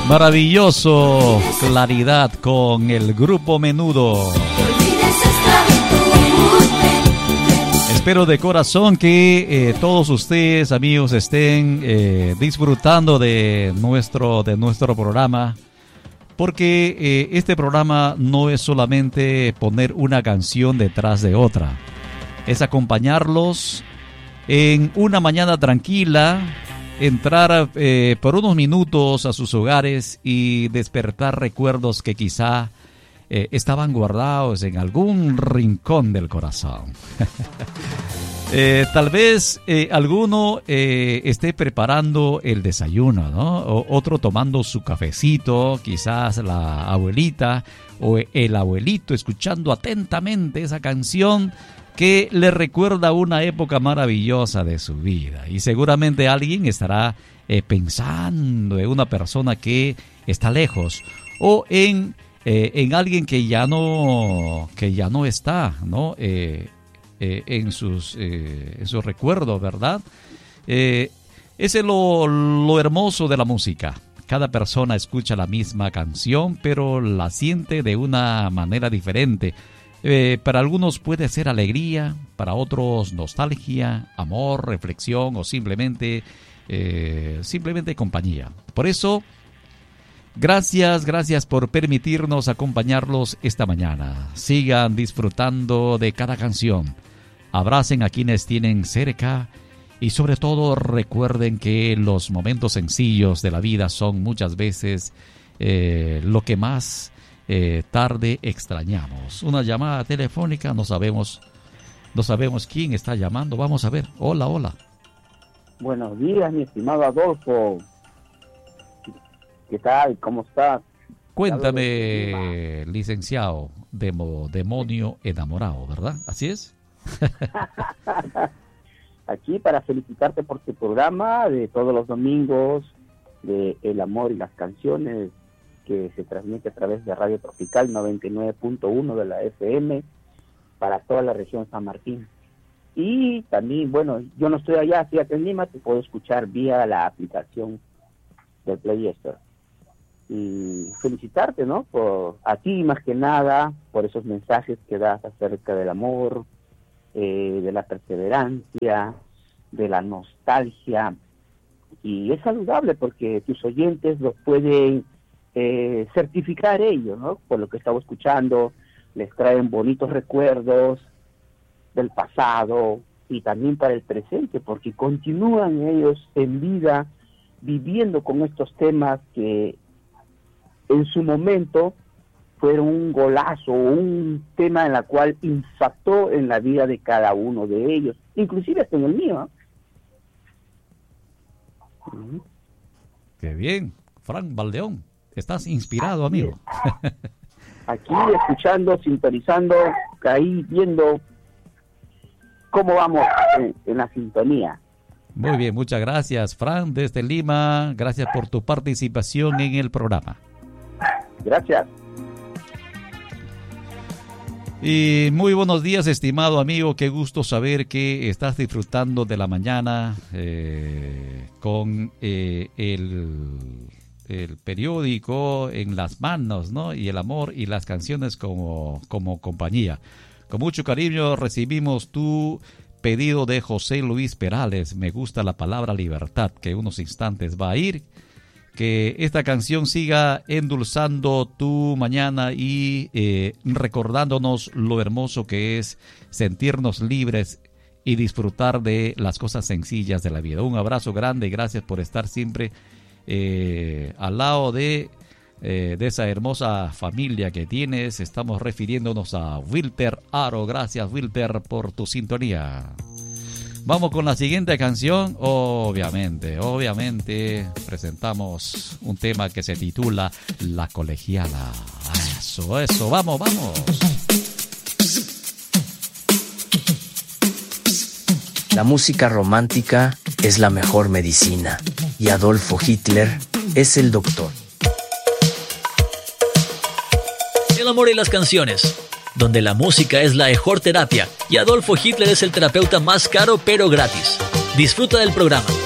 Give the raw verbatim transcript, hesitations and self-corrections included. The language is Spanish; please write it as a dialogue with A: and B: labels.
A: Maravilloso, Claridad con el grupo Menudo. Espero de corazón que eh, todos ustedes, amigos, estén eh, disfrutando de nuestro, de nuestro programa, porque eh, este programa no es solamente poner una canción detrás de otra, es acompañarlos en una mañana tranquila, entrar eh, por unos minutos a sus hogares y despertar recuerdos que quizá eh, estaban guardados en algún rincón del corazón. eh, tal vez eh, alguno eh, esté preparando el desayuno, ¿no? O otro tomando su cafecito, quizás la abuelita o el abuelito escuchando atentamente esa canción que le recuerda una época maravillosa de su vida. Y seguramente alguien estará eh, pensando en una persona que está lejos o en, eh, en alguien que ya no, que ya no está, ¿no? Eh, eh, en, sus, eh, en sus recuerdos, ¿verdad? Eh, ese es lo, lo hermoso de la música. Cada persona escucha la misma canción, pero la siente de una manera diferente. Eh, para algunos puede ser alegría, para otros nostalgia, amor, reflexión o simplemente, eh, simplemente compañía. Por eso, gracias, gracias por permitirnos acompañarlos esta mañana. Sigan disfrutando de cada canción. Abracen a quienes tienen cerca y sobre todo recuerden que los momentos sencillos de la vida son muchas veces eh, lo que más Eh, tarde extrañamos. Una llamada telefónica, no sabemos, no sabemos quién está llamando. Vamos a ver. Hola, hola.
B: Buenos días, mi estimado Adolfo. ¿Qué tal? ¿Cómo estás?
A: Cuéntame, licenciado, demo, demonio enamorado, ¿verdad? ¿Así es?
B: Aquí para felicitarte por tu programa de todos los domingos, de El Amor y las Canciones, que se transmite a través de Radio Tropical noventa y nueve punto uno de la F M para toda la región San Martín. Y también, bueno, yo no estoy allá, estoy acá en Lima, te puedo escuchar vía la aplicación del Play Store. Y felicitarte, ¿no? Por a ti más que nada, por esos mensajes que das acerca del amor, eh, de la perseverancia, de la nostalgia. Y es saludable porque tus oyentes los pueden Eh, certificar ellos, ¿no? Por lo que estaba escuchando, les traen bonitos recuerdos del pasado y también para el presente, porque continúan ellos en vida viviendo con estos temas que en su momento fueron un golazo, un tema en la cual impactó en la vida de cada uno de ellos, inclusive hasta en el mío, ¿no?
A: Uh-huh. Qué bien, Frank Valdeón. Estás inspirado, amigo.
B: Aquí escuchando, sintonizando, ahí viendo cómo vamos en, en la sintonía.
A: Muy bien, muchas gracias, Fran, desde Lima. Gracias por tu participación en el programa.
B: Gracias.
A: Y muy buenos días, estimado amigo. Qué gusto saber que estás disfrutando de la mañana eh, con eh, el... el periódico en las manos, ¿no? Y el amor y las canciones como, como compañía. Con mucho cariño recibimos tu pedido de José Luis Perales. Me gusta la palabra libertad, que unos instantes va a ir. Que esta canción siga endulzando tu mañana y eh, recordándonos lo hermoso que es sentirnos libres y disfrutar de las cosas sencillas de la vida. Un abrazo grande y gracias por estar siempre Eh, al lado de, eh, de esa hermosa familia que tienes. Estamos refiriéndonos a Wilter Aro. Gracias, Wilter, por tu sintonía. Vamos con la siguiente canción. Obviamente, obviamente presentamos un tema que se titula La Colegiala. Eso, eso, vamos, vamos.
C: La música romántica es la mejor medicina y Adolfo Hitler es el doctor.
D: El amor y las canciones, donde la música es la mejor terapia y Adolfo Hitler es el terapeuta más caro pero gratis. Disfruta del programa.